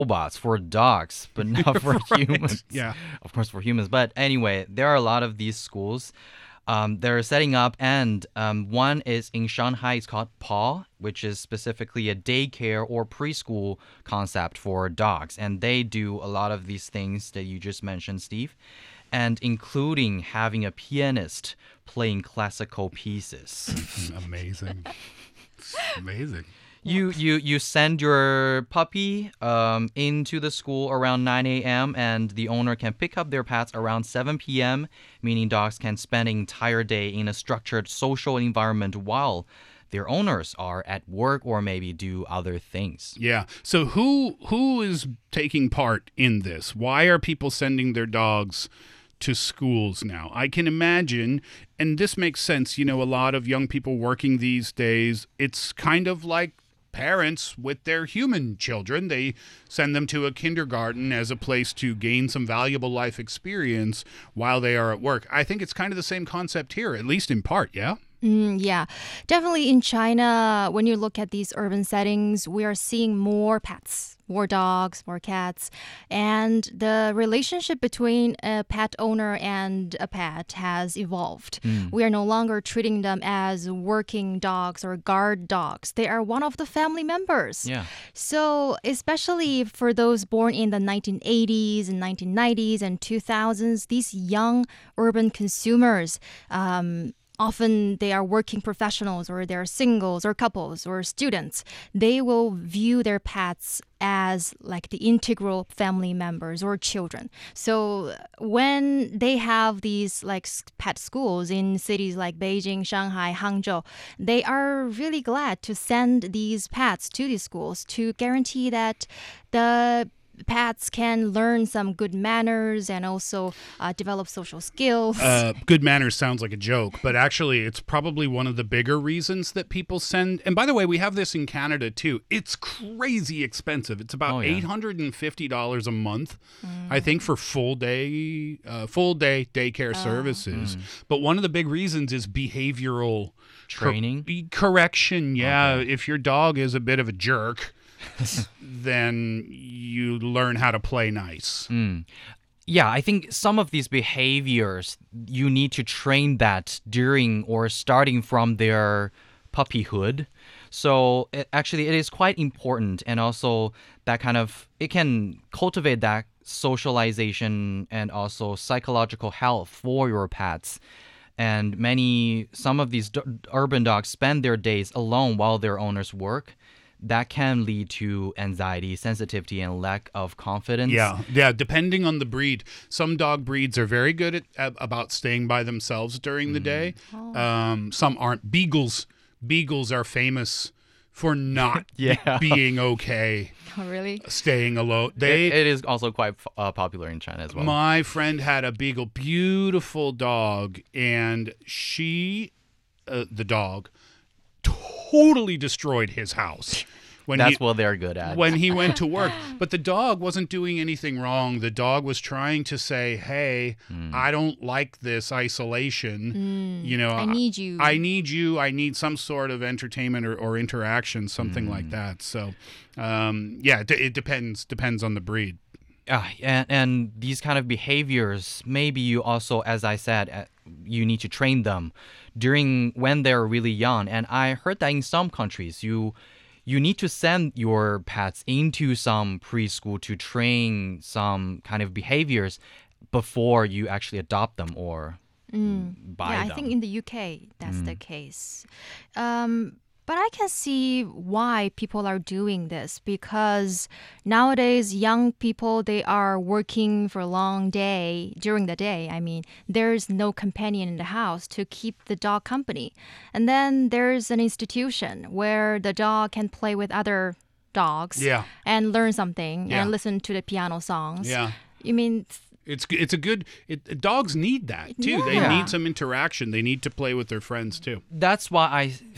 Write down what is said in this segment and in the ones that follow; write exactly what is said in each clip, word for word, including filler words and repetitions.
robots for dogs, but not for Right. humans. Yeah. Of course, for humans. But anyway, there are a lot of these schools. Um, they're setting up, and um, one is in Shanghai. It's called Paw, which is specifically a daycare or preschool concept for dogs. And they do a lot of these things that you just mentioned, Steve, and including having a pianist playing classical pieces. Amazing. Amazing. You you you send your puppy um, into the school around nine a.m. and the owner can pick up their pets around seven p.m., meaning dogs can spend an entire day in a structured social environment while their owners are at work or maybe do other things. Yeah. So who who is taking part in this? Why are people sending their dogs to schools now? I can imagine, and this makes sense, you know, a lot of young people working these days, it's kind of like parents with their human children. They send them to a kindergarten as a place to gain some valuable life experience while they are at work. I think it's kind of the same concept here, at least in part, yeah? Mm, yeah, definitely in China, when you look at these urban settings, we are seeing more pets, more dogs, more cats. And the relationship between a pet owner and a pet has evolved. Mm. We are no longer treating them as working dogs or guard dogs. They are one of the family members. Yeah. So, especially for those born in the nineteen eighties and nineteen nineties and two thousands, these young urban consumers, um, often they are working professionals or they're singles or couples or students. They will view their pets as like the integral family members or children. So when they have these like s- pet schools in cities like Beijing, Shanghai, Hangzhou, they are really glad to send these pets to these schools to guarantee that the pets can learn some good manners and also uh, develop social skills. Uh, good manners sounds like a joke, but actually it's probably one of the bigger reasons that people send. And by the way, we have this in Canada too. It's crazy expensive. It's about Oh, yeah. eight hundred fifty dollars a month, I think, for full day, uh, full day daycare services. But one of the big reasons is behavioral cor- Training? correction. Yeah, if your dog is a bit of a jerk, then you learn how to play nice. Mm. Yeah, I think some of these behaviors, you need to train that during or starting from their puppyhood. So it, actually, it is quite important. And also that kind of, it can cultivate that socialization and also psychological health for your pets. And many, some of these d- urban dogs spend their days alone while their owners work. That can lead to anxiety, sensitivity, and lack of confidence. Yeah, yeah. Depending on the breed, some dog breeds are very good at, at about staying by themselves during the day. Um, some aren't. Beagles, beagles are famous for not Yeah. being okay, Oh, really? staying alone. They, It, it is also quite uh, popular in China as well. my friend had a beagle, beautiful dog, and she, uh, the dog, totally destroyed his house. When That's he, what they're good at. when he went to work. But the dog wasn't doing anything wrong. The dog was trying to say, hey, I don't like this isolation. You know, I need you. I need you. I need some sort of entertainment or, or interaction, something like that. So, um, yeah, it, it depends depends on the breed. Uh, and, and these kind of behaviors, maybe you also, as I said, uh, you need to train them during when they're really young. And I heard that in some countries, you you need to send your pets into some preschool to train some kind of behaviors before you actually adopt them or buy yeah, them. I think in the U K that's the case. Um, but I can see why people are doing this because nowadays young people they are working for a long day during the day. I mean, there's no companion in the house to keep the dog company. And then there's an institution where the dog can play with other dogs Yeah. and learn something Yeah. and listen to the piano songs. Yeah. You mean It's it's a good it, dogs need that too. They Yeah. need some interaction. They need to play with their friends too. That's why I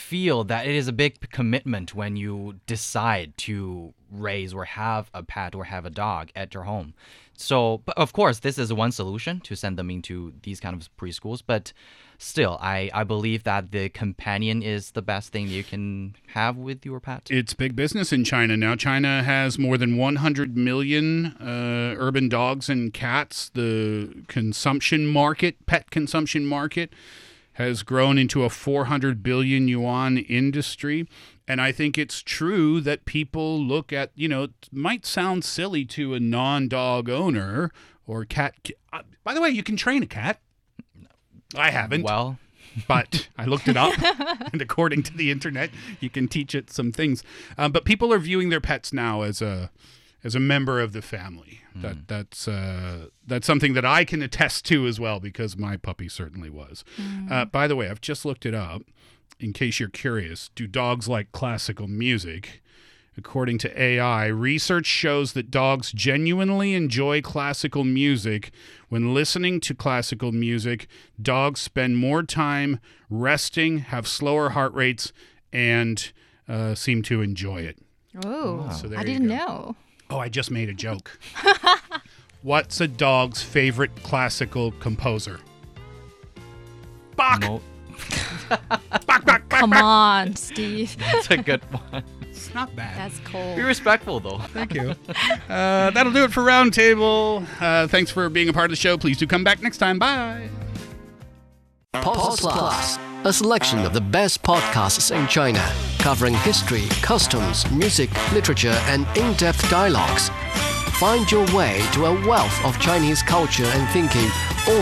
feel that it is a big commitment when you decide to raise or have a pet or have a dog at your home. So, but of course, this is one solution to send them into these kind of preschools. But still, I, I believe that the companion is the best thing you can have with your pet. It's big business in China now. China has more than one hundred million uh, urban dogs and cats. The consumption market, pet consumption market, has grown into a four hundred billion yuan industry. And I think it's true that people look at, you know, it might sound silly to a non-dog owner or cat. Uh, by the way, you can train a cat. I haven't. Well, but I looked it up, and according to the internet, you can teach it some things. Um, but people are viewing their pets now as a as a member of the family. Mm. That that's uh, that's something that I can attest to as well, because my puppy certainly was. Mm. Uh, by the way, I've just looked it up. In case you're curious, do dogs like classical music? According to A I, research shows that dogs genuinely enjoy classical music. When listening to classical music, dogs spend more time resting, have slower heart rates, and uh, seem to enjoy it. Oh, so there I you didn't go. know. Oh, I just made a joke. What's a dog's favorite classical composer? Bach! no, Bach, Bach, Bach, Come Bach. on, Steve. that's a good one. It's not bad. That's cool. Be respectful, though. Thank you. Uh, that'll do it for Roundtable. Uh, thanks for being a part of the show. Please do come back next time. Bye. Pulse Plus, a selection of the best podcasts in China, covering history, customs, music, literature, and in-depth dialogues. Find your way to a wealth of Chinese culture and thinking. All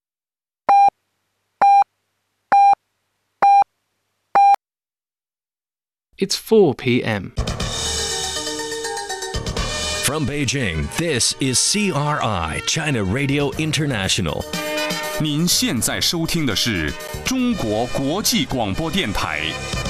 It's four p.m. From Beijing, this is C R I, China Radio International. 您现在收听的是中国国际广播电台。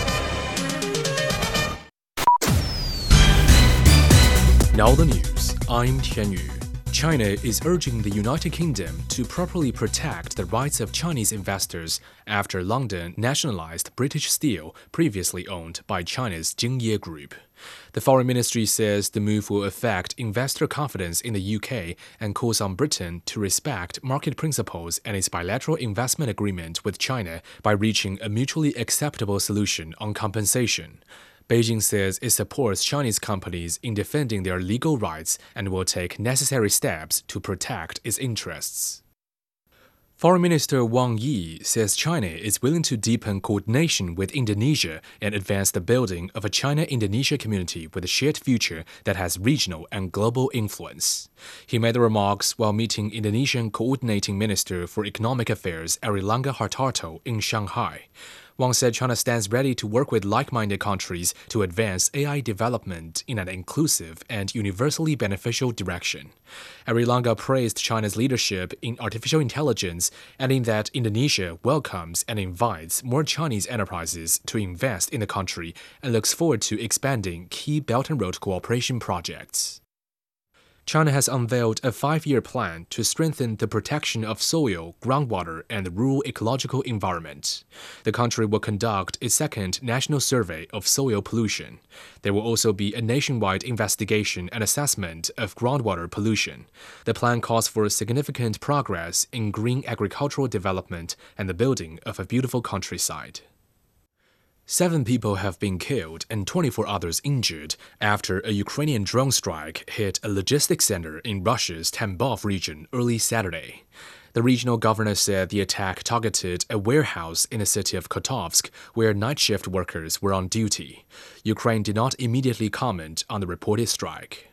Now the news. I'm Tian Yu. China is urging the United Kingdom to properly protect the rights of Chinese investors after London nationalized British Steel, previously owned by China's Jingye Group. The Foreign Ministry says the move will affect investor confidence in the U K and calls on Britain to respect market principles and its bilateral investment agreement with China by reaching a mutually acceptable solution on compensation. Beijing says it supports Chinese companies in defending their legal rights and will take necessary steps to protect its interests. Foreign Minister Wang Yi says China is willing to deepen coordination with Indonesia and advance the building of a China-Indonesia community with a shared future that has regional and global influence. He made the remarks while meeting Indonesian Coordinating Minister for Economic Affairs Airlangga Hartarto in Shanghai. Wang said China stands ready to work with like-minded countries to advance A I development in an inclusive and universally beneficial direction. Airlangga praised China's leadership in artificial intelligence, adding that Indonesia welcomes and invites more Chinese enterprises to invest in the country and looks forward to expanding key Belt and Road cooperation projects. China has unveiled a five-year plan to strengthen the protection of soil, groundwater, and the rural ecological environment. The country will conduct its second national survey of soil pollution. There will also be a nationwide investigation and assessment of groundwater pollution. The plan calls for significant progress in green agricultural development and the building of a beautiful countryside. Seven people have been killed and twenty-four others injured after a Ukrainian drone strike hit a logistics center in Russia's Tambov region early Saturday. The regional governor said the attack targeted a warehouse in the city of Kotovsk, where night shift workers were on duty. Ukraine did not immediately comment on the reported strike.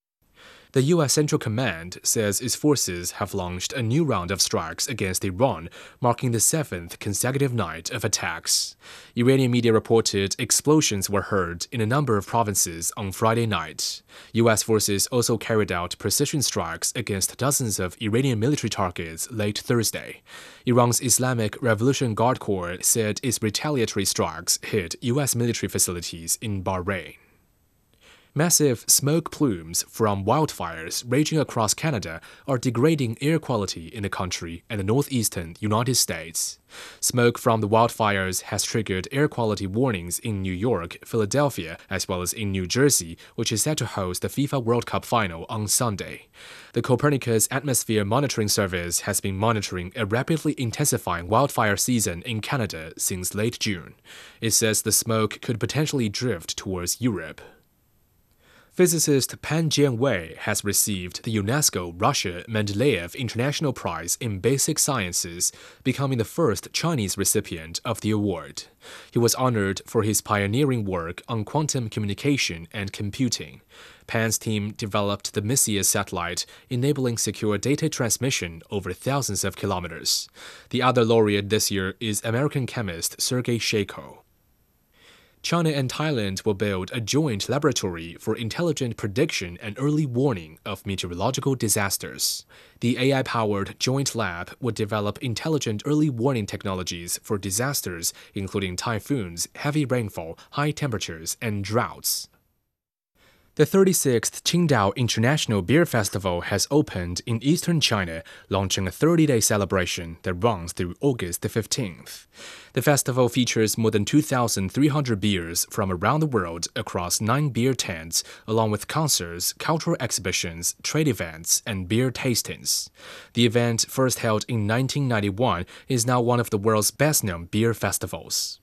The U S Central Command says its forces have launched a new round of strikes against Iran, marking the seventh consecutive night of attacks. Iranian media reported explosions were heard in a number of provinces on Friday night. U S forces also carried out precision strikes against dozens of Iranian military targets late Thursday. Iran's Islamic Revolution Guard Corps said its retaliatory strikes hit U S military facilities in Bahrain. Massive smoke plumes from wildfires raging across Canada are degrading air quality in the country and the northeastern United States. Smoke from the wildfires has triggered air quality warnings in New York, Philadelphia, as well as in New Jersey, which is set to host the FIFA World Cup final on Sunday. The Copernicus Atmosphere Monitoring Service has been monitoring a rapidly intensifying wildfire season in Canada since late June. It says the smoke could potentially drift towards Europe. Physicist Pan Jianwei has received the UNESCO Russia Mendeleev International Prize in Basic Sciences, becoming the first Chinese recipient of the award. He was honored for his pioneering work on quantum communication and computing. Pan's team developed the Messier satellite, enabling secure data transmission over thousands of kilometers. The other laureate this year is American chemist Sergei Shako. China and Thailand will build a joint laboratory for intelligent prediction and early warning of meteorological disasters. The A I-powered joint lab would develop intelligent early warning technologies for disasters, including typhoons, heavy rainfall, high temperatures, and droughts. The thirty-sixth Qingdao International Beer Festival has opened in eastern China, launching a thirty-day celebration that runs through August the fifteenth. The festival features more than two thousand three hundred beers from around the world across nine beer tents, along with concerts, cultural exhibitions, trade events, and beer tastings. The event, first held in nineteen ninety-one, is now one of the world's best-known beer festivals.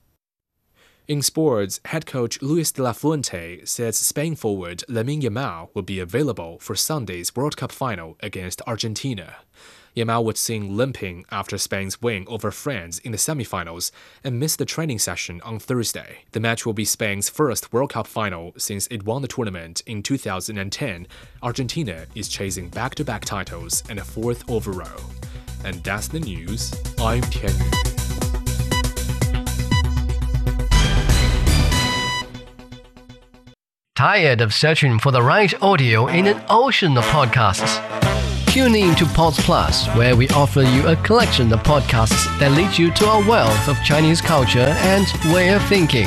In sports, head coach Luis de la Fuente says Spain forward Lamine Yamal will be available for Sunday's World Cup final against Argentina. Yamal was seen limping after Spain's win over France in the semifinals and missed the training session on Thursday. The match will be Spain's first World Cup final since it won the tournament in two thousand ten. Argentina is chasing back-to-back titles and a fourth overall. And that's the news. I'm Tian Yu. Tired of searching for the right audio in an ocean of podcasts? Tune in to Pods Plus, where we offer you a collection of podcasts that lead you to a wealth of Chinese culture and way of thinking.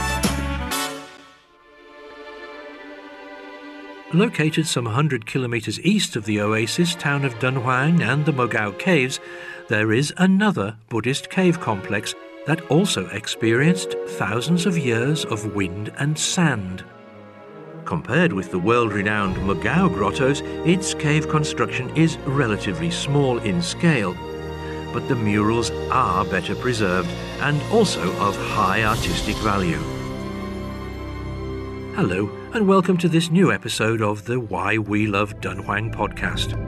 Located some one hundred kilometers east of the oasis town of Dunhuang and the Mogao Caves, there is another Buddhist cave complex that also experienced thousands of years of wind and sand. Compared with the world-renowned Mogao grottos, its cave construction is relatively small in scale, but the murals are better preserved and also of high artistic value. Hello, and welcome to this new episode of the Why We Love Dunhuang podcast.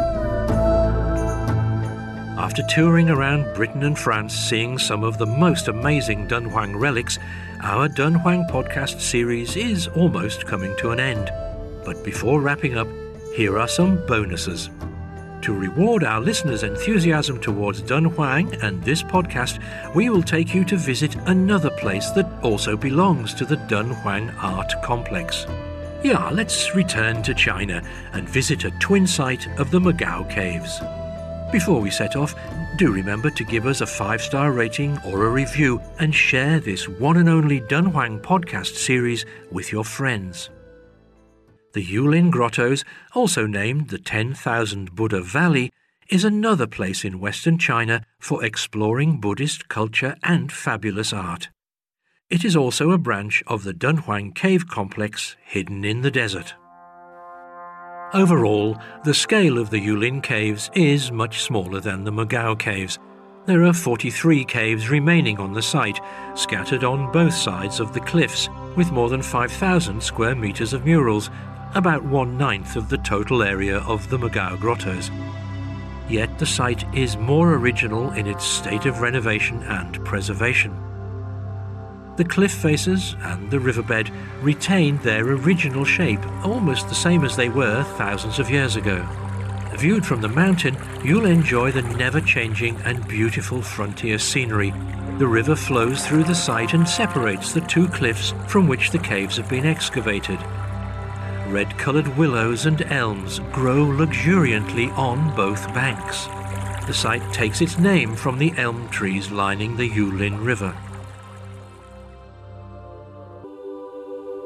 After touring around Britain and France seeing some of the most amazing Dunhuang relics, our Dunhuang podcast series is almost coming to an end. But before wrapping up, here are some bonuses. To reward our listeners' enthusiasm towards Dunhuang and this podcast, we will take you to visit another place that also belongs to the Dunhuang Art Complex. Yeah, let's return to China and visit a twin site of the Mogao Caves. Before we set off, do remember to give us a five-star rating or a review and share this one and only Dunhuang podcast series with your friends. The Yulin Grottos, also named the ten thousand Buddha Valley, is another place in Western China for exploring Buddhist culture and fabulous art. It is also a branch of the Dunhuang Cave Complex hidden in the desert. Overall, the scale of the Yulin Caves is much smaller than the Mogao Caves. There are forty-three caves remaining on the site, scattered on both sides of the cliffs, with more than five thousand square meters of murals, about one-ninth of the total area of the Mogao Grottos. Yet the site is more original in its state of renovation and preservation. The cliff faces and the riverbed retain their original shape, almost the same as they were thousands of years ago. Viewed from the mountain, you'll enjoy the never-changing and beautiful frontier scenery. The river flows through the site and separates the two cliffs from which the caves have been excavated. Red-coloured willows and elms grow luxuriantly on both banks. The site takes its name from the elm trees lining the Yulin River.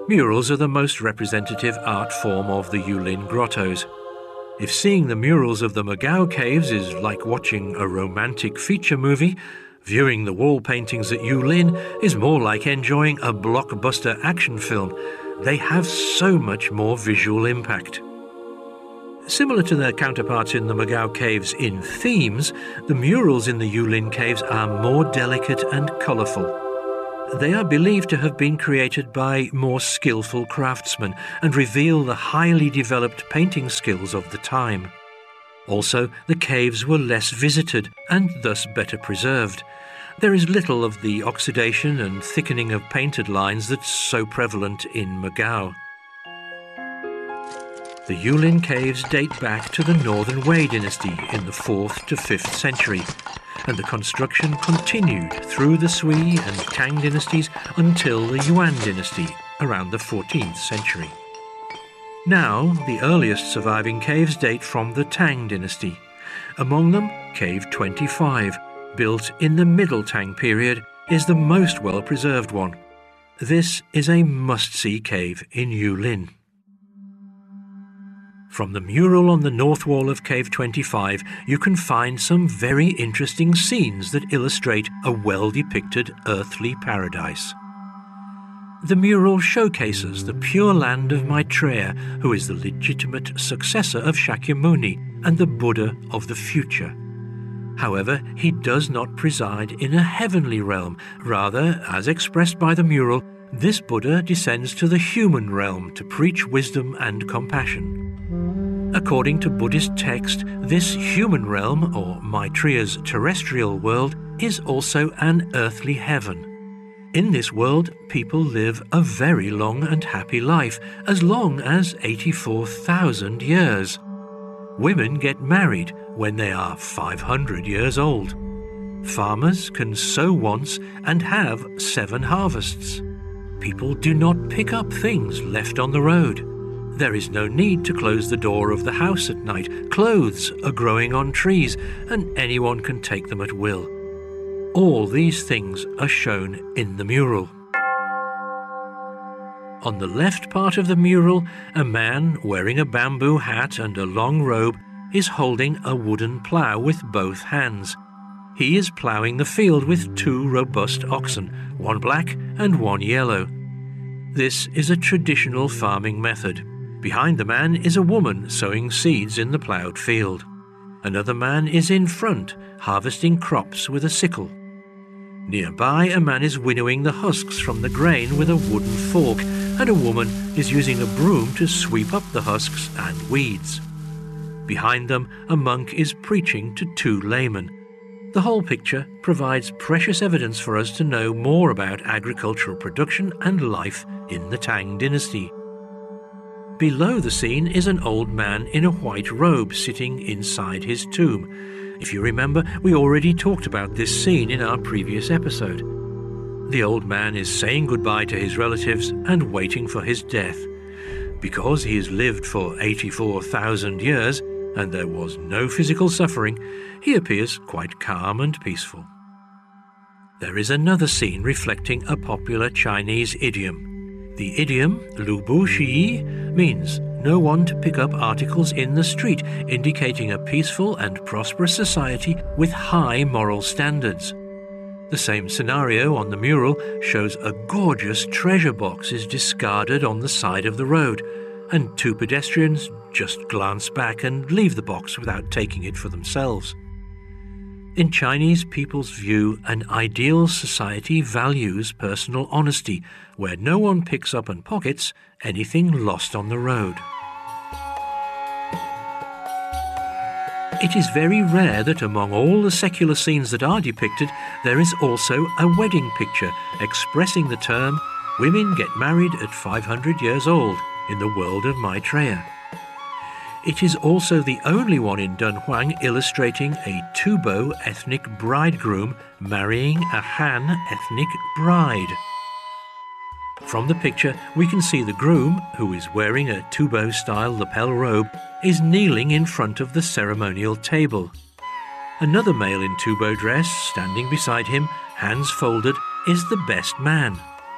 Murals are the most representative art form of the Yulin grottos. If seeing the murals of the Magao caves is like watching a romantic feature movie, viewing the wall paintings at Yulin is more like enjoying a blockbuster action film. They have so much more visual impact. Similar to their counterparts in the Magao caves in themes, the murals in the Yulin caves are more delicate and colourful. They are believed to have been created by more skillful craftsmen and reveal the highly developed painting skills of the time. Also, the caves were less visited and thus better preserved. There is little of the oxidation and thickening of painted lines that's so prevalent in Magao. The Yulin caves date back to the Northern Wei dynasty in the fourth to fifth century, and the construction continued through the Sui and Tang dynasties until the Yuan dynasty around the fourteenth century. Now, the earliest surviving caves date from the Tang dynasty. Among them, Cave twenty-five, built in the Middle Tang period, is the most well-preserved one. This is a must-see cave in Yulin. From the mural on the north wall of Cave twenty-five, you can find some very interesting scenes that illustrate a well-depicted earthly paradise. The mural showcases the Pure Land of Maitreya, who is the legitimate successor of Shakyamuni and the Buddha of the future. However, he does not preside in a heavenly realm. Rather, as expressed by the mural, this Buddha descends to the human realm to preach wisdom and compassion. According to Buddhist text, this human realm, or Maitreya's terrestrial world, is also an earthly heaven. In this world, people live a very long and happy life, as long as eighty-four thousand years. Women get married when they are five hundred years old. Farmers can sow once and have seven harvests. People do not pick up things left on the road. There is no need to close the door of the house at night. Clothes are growing on trees, and anyone can take them at will. All these things are shown in the mural. On the left part of the mural, a man wearing a bamboo hat and a long robe is holding a wooden plough with both hands. He is ploughing the field with two robust oxen, one black and one yellow. This is a traditional farming method. Behind the man is a woman sowing seeds in the ploughed field. Another man is in front, harvesting crops with a sickle. Nearby, a man is winnowing the husks from the grain with a wooden fork, and a woman is using a broom to sweep up the husks and weeds. Behind them, a monk is preaching to two laymen. The whole picture provides precious evidence for us to know more about agricultural production and life in the Tang dynasty. Below the scene is an old man in a white robe sitting inside his tomb. If you remember, we already talked about this scene in our previous episode. The old man is saying goodbye to his relatives and waiting for his death. Because he has lived for eighty-four thousand years and there was no physical suffering, he appears quite calm and peaceful. There is another scene reflecting a popular Chinese idiom. The idiom, Lu Bu Shi, means no one to pick up articles in the street, indicating a peaceful and prosperous society with high moral standards. The same scenario on the mural shows a gorgeous treasure box is discarded on the side of the road, and two pedestrians just glance back and leave the box without taking it for themselves. In Chinese people's view, an ideal society values personal honesty, where no one picks up and pockets anything lost on the road. It is very rare that among all the secular scenes that are depicted, there is also a wedding picture expressing the term, women get married at five hundred years old in the world of Maitreya. It is also the only one in Dunhuang illustrating a Tubo ethnic bridegroom marrying a Han ethnic bride. From the picture, we can see the groom, who is wearing a Tubo-style lapel robe, is kneeling in front of the ceremonial table. Another male in Tubo dress, standing beside him, hands folded, is the best man.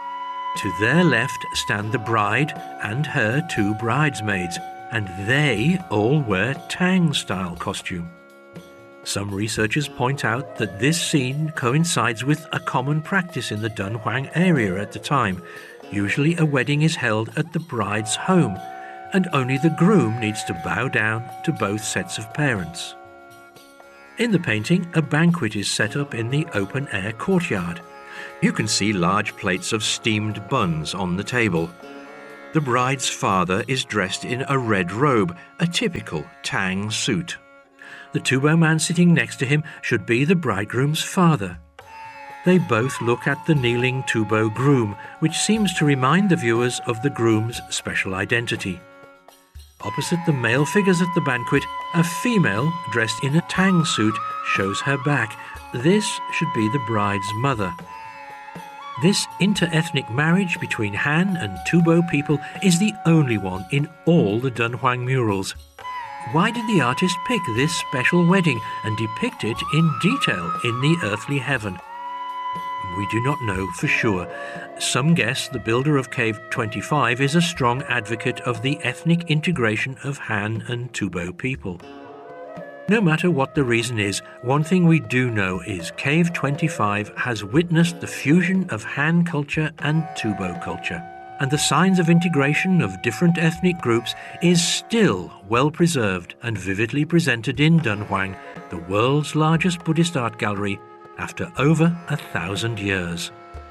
To their left stand the bride and her two bridesmaids, and they all wear Tang-style costume. Some researchers point out that this scene coincides with a common practice in the Dunhuang area at the time. Usually a wedding is held at the bride's home, and only the groom needs to bow down to both sets of parents. In the painting, a banquet is set up in the open-air courtyard. You can see large plates of steamed buns on the table. The bride's father is dressed in a red robe, a typical Tang suit. The tubo man sitting next to him should be the bridegroom's father. They both look at the kneeling tubo groom, which seems to remind the viewers of the groom's special identity. Opposite the male figures at the banquet, a female dressed in a Tang suit shows her back. This should be the bride's mother. This inter-ethnic marriage between Han and Tubo people is the only one in all the Dunhuang murals. Why did the artist pick this special wedding and depict it in detail in the earthly heaven? We do not know for sure. Some guess the builder of Cave twenty-five is a strong advocate of the ethnic integration of Han and Tubo people. No matter what the reason is, one thing we do know is Cave twenty-five has witnessed the fusion of Han culture and Tubo culture, and the signs of integration of different ethnic groups is still well preserved and vividly presented in Dunhuang, the world's largest Buddhist art gallery, after over a thousand years.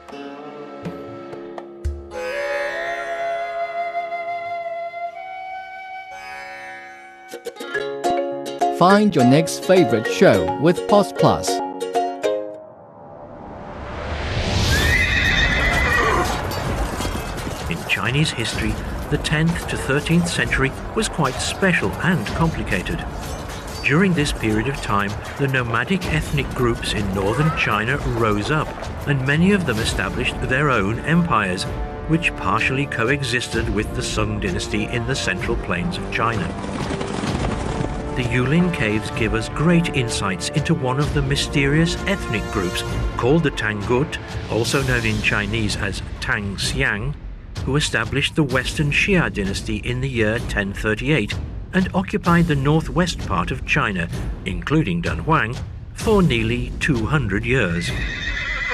Find your next favorite show with Pos Plus. In Chinese history, the tenth to thirteenth century was quite special and complicated. During this period of time, the nomadic ethnic groups in northern China rose up, and many of them established their own empires, which partially coexisted with the Sung dynasty in the central plains of China. The Yulin Caves give us great insights into one of the mysterious ethnic groups called the Tangut, also known in Chinese as Tang Xiang, who established the Western Xia dynasty in the year ten thirty-eight and occupied the northwest part of China, including Dunhuang, for nearly two hundred years.